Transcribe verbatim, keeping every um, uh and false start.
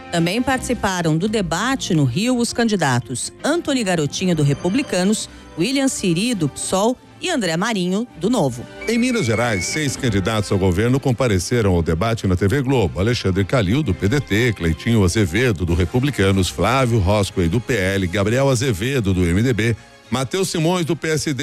Também participaram do debate no Rio os candidatos Antony Garotinho, do Republicanos, William Siri, do P SOL e André Marinho, do Novo. Em Minas Gerais, seis candidatos ao governo compareceram ao debate na T V Globo. Alexandre Calil, do P D T, Cleitinho Azevedo, do Republicanos, Flávio Roscoe, do P L, Gabriel Azevedo, do M D B, Matheus Simões, do P S D